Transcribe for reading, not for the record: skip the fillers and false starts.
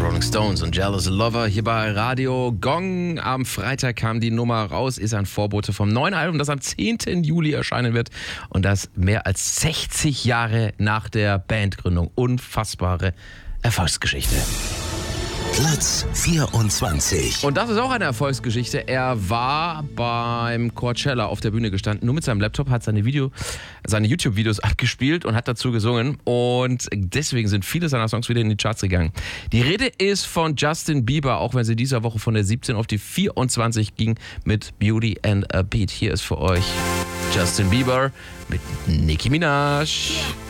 Rolling Stones und Jealous Lover hier bei Radio Gong. Am Freitag kam die Nummer raus, ist ein Vorbote vom neuen Album, das am 10. Juli erscheinen wird. Und das mehr als 60 Jahre nach der Bandgründung. Unfassbare Erfolgsgeschichte. Platz 24. Und das ist auch eine Erfolgsgeschichte. Er war beim Coachella auf der Bühne gestanden, nur mit seinem Laptop, hat seine YouTube-Videos abgespielt und hat dazu gesungen. Und deswegen sind viele seiner Songs wieder in die Charts gegangen. Die Rede ist von Justin Bieber, auch wenn sie dieser Woche von der 17 auf die 24 ging mit Beauty and a Beat. Hier ist für euch Justin Bieber mit Nicki Minaj.